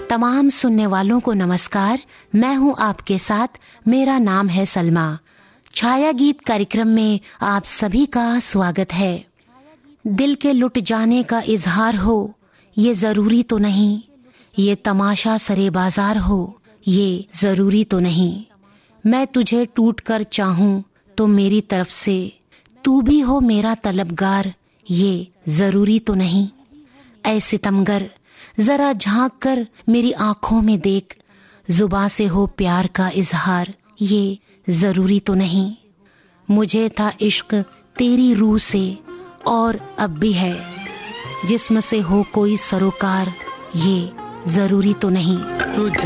तमाम सुनने वालों को नमस्कार। मैं हूं आपके साथ, मेरा नाम है सलमा। छाया गीत कार्यक्रम में आप सभी का स्वागत है। दिल के लुट जाने का इजहार हो ये जरूरी तो नहीं, ये तमाशा सरे बाजार हो ये जरूरी तो नहीं। मैं तुझे टूट कर चाहूं तो मेरी तरफ से तू भी हो मेरा तलबगार ये जरूरी तो नहीं। ऐ सितमगर जरा झांक कर मेरी आंखों में देख, जुबां से हो प्यार का इजहार ये जरूरी तो नहीं। मुझे था इश्क तेरी रूह से और अब भी है, जिस्म से हो कोई सरोकार ये जरूरी तो नहीं।